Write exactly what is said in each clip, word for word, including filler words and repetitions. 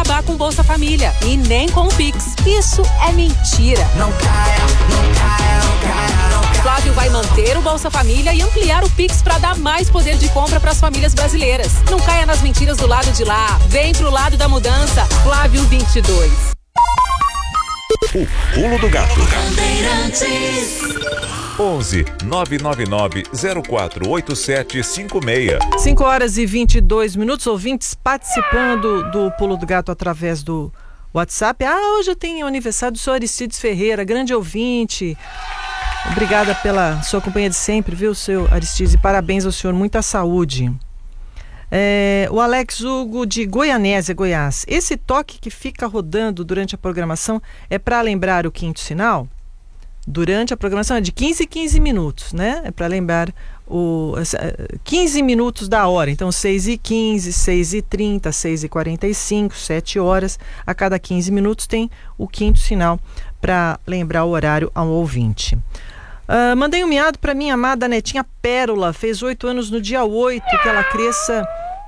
acabar com Bolsa Família e nem com o Pix. Isso é mentira. Não caia, não caia, não caia, não caia. Flávio vai manter o Bolsa Família e ampliar o Pix para dar mais poder de compra para as famílias brasileiras. Não caia nas mentiras do lado de lá. Vem pro lado da mudança. Flávio vinte e dois. O pulo do gato. Bandeirantes. onze nove nove nove zero quatro oito sete cinco seis. cinco horas e vinte e dois minutos, ouvintes participando do Pulo do Gato através do WhatsApp. Ah, hoje eu tenho aniversário do senhor Aristides Ferreira, grande ouvinte. Obrigada pela sua companhia de sempre, viu, seu Aristides? E parabéns ao senhor, muita saúde. É, o Alex Hugo de Goianésia, Goiás. Esse toque que fica rodando durante a programação é para lembrar o quinto sinal? Durante a programação é de quinze em quinze minutos, né? É para lembrar o quinze minutos da hora. Então, seis e quinze, seis e trinta, seis e quarenta e cinco, sete horas. A cada quinze minutos tem o quinto sinal para lembrar o horário ao ouvinte. Uh, mandei um miado para minha amada netinha Pérola, fez oito anos no dia oito, que ela cresça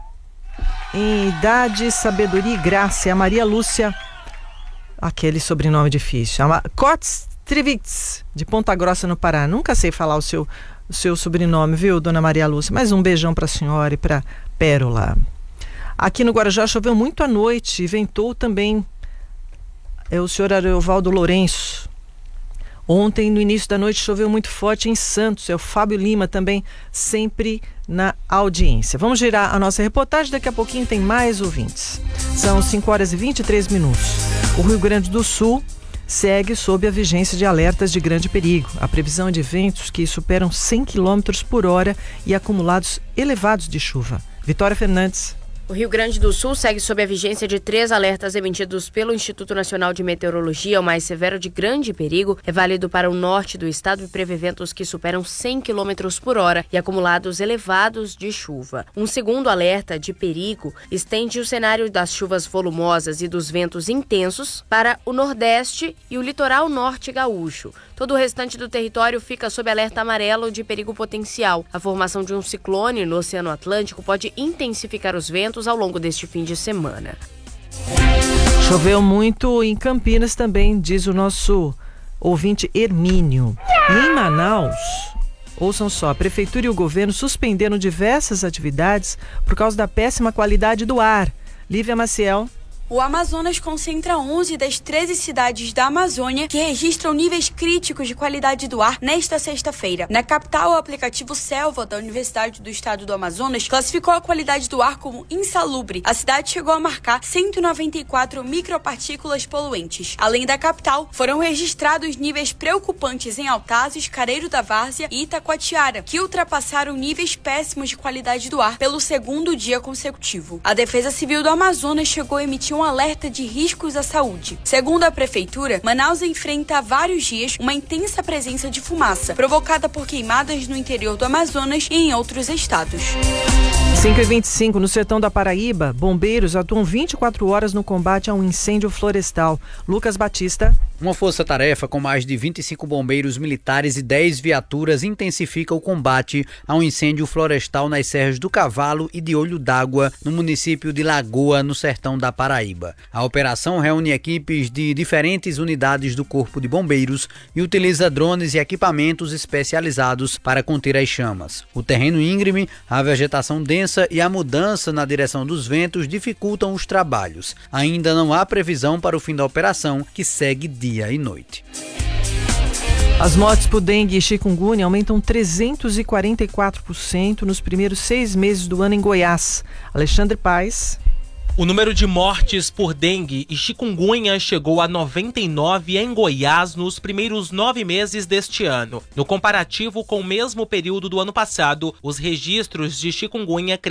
em idade, sabedoria e graça. É a Maria Lúcia, aquele sobrenome difícil, a Kotztrivitz, de Ponta Grossa, no Pará. Nunca sei falar o seu, o seu sobrenome, viu, dona Maria Lúcia? Mas um beijão para a senhora e para Pérola. Aqui no Guarujá choveu muito à noite, ventou também. É o senhor Ariovaldo Lourenço. Ontem, no início da noite, choveu muito forte em Santos. É o Fábio Lima também, sempre na audiência. Vamos girar a nossa reportagem. Daqui a pouquinho tem mais ouvintes. São cinco horas e vinte e três minutos. O Rio Grande do Sul segue sob a vigência de alertas de grande perigo. A previsão é de ventos que superam cem quilômetros por hora e acumulados elevados de chuva. Vitória Fernandes. O Rio Grande do Sul segue sob a vigência de três alertas emitidos pelo Instituto Nacional de Meteorologia. O mais severo de grande perigo é válido para o norte do estado e prevê ventos que superam cem quilômetros por hora e acumulados elevados de chuva. Um segundo alerta de perigo estende o cenário das chuvas volumosas e dos ventos intensos para o nordeste e o litoral norte gaúcho. Todo o restante do território fica sob alerta amarelo de perigo potencial. A formação de um ciclone no Oceano Atlântico pode intensificar os ventos ao longo deste fim de semana. Choveu muito em Campinas também, diz o nosso ouvinte Hermínio. E em Manaus, ouçam só, a prefeitura e o governo suspenderam diversas atividades por causa da péssima qualidade do ar. Lívia Maciel. O Amazonas concentra onze das treze cidades da Amazônia que registram níveis críticos de qualidade do ar nesta sexta-feira. Na capital, o aplicativo Selva da Universidade do Estado do Amazonas classificou a qualidade do ar como insalubre. A cidade chegou a marcar cento e noventa e quatro micropartículas poluentes. Além da capital, foram registrados níveis preocupantes em Altazes, Careiro da Várzea e Itacoatiara, que ultrapassaram níveis péssimos de qualidade do ar pelo segundo dia consecutivo. A Defesa Civil do Amazonas chegou a emitir um alerta de riscos à saúde. Segundo a prefeitura, Manaus enfrenta há vários dias uma intensa presença de fumaça, provocada por queimadas no interior do Amazonas e em outros estados. cinco e vinte e cinco, no sertão da Paraíba, bombeiros atuam vinte e quatro horas no combate a um incêndio florestal. Lucas Batista. Uma força-tarefa com mais de vinte e cinco bombeiros militares e dez viaturas intensifica o combate a um incêndio florestal nas serras do Cavalo e de Olho d'Água, no município de Lagoa, no sertão da Paraíba. A operação reúne equipes de diferentes unidades do Corpo de Bombeiros e utiliza drones e equipamentos especializados para conter as chamas. O terreno íngreme, a vegetação densa e a mudança na direção dos ventos dificultam os trabalhos. Ainda não há previsão para o fim da operação, que segue dia e noite. As mortes por dengue e chikungunya aumentam trezentos e quarenta e quatro por cento nos primeiros seis meses do ano em Goiás. Alexandre Paes. O número de mortes por dengue e chikungunya chegou a noventa e nove em Goiás nos primeiros nove meses deste ano. No comparativo com o mesmo período do ano passado, os registros de chikungunya